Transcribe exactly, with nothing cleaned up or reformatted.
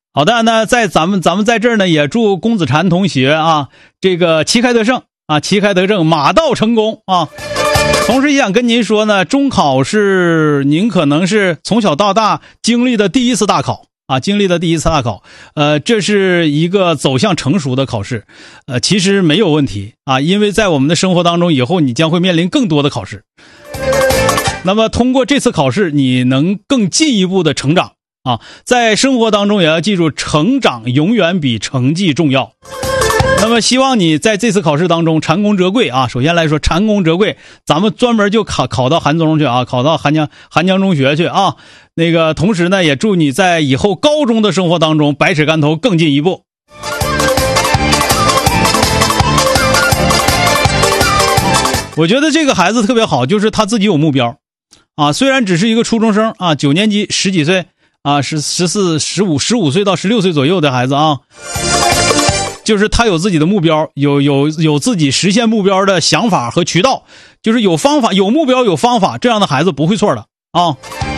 好的，那在咱们咱们在这儿呢，也祝龚子婵同学啊，这个旗开得胜啊，旗开得胜，马到成功啊。同时也想跟您说呢，中考是您可能是从小到大经历的第一次大考啊，经历的第一次大考，呃，这是一个走向成熟的考试，呃，其实没有问题啊，因为在我们的生活当中，以后你将会面临更多的考试。那么通过这次考试，你能更进一步的成长啊，在生活当中也要记住，成长永远比成绩重要。那么希望你在这次考试当中蟾宫折桂啊，首先来说蟾宫折桂，咱们专门就考考到韩中去啊，考到韩江韩江中学去啊。那个同时呢，也祝你在以后高中的生活当中百尺竿头更进一步。我觉得这个孩子特别好，就是他自己有目标啊，虽然只是一个初中生啊，九年级十几岁啊，是十四、十五、十五岁到十六岁左右的孩子啊，就是他有自己的目标，有有有自己实现目标的想法和渠道，就是有方法、有目标、有方法，这样的孩子不会错的啊。